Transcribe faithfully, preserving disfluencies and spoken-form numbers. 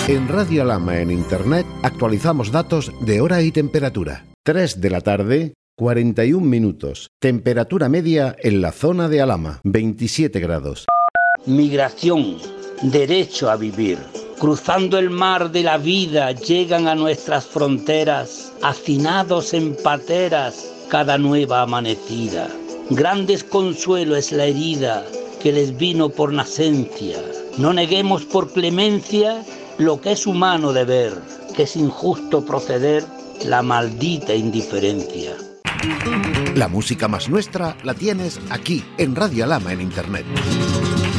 En Radio Alhama en Internet actualizamos datos de hora y temperatura. tres de la tarde, cuarenta y un minutos. Temperatura media en la zona de Alhama, veintisiete grados. Migración, derecho a vivir. Cruzando el mar de la vida llegan a nuestras fronteras, hacinados en pateras cada nueva amanecida. Gran desconsuelo es la herida que les vino por nacencia. No neguemos por clemencia lo que es humano deber, que es injusto proceder la maldita indiferencia. La música más nuestra la tienes aquí, en Radio Alhama en Internet.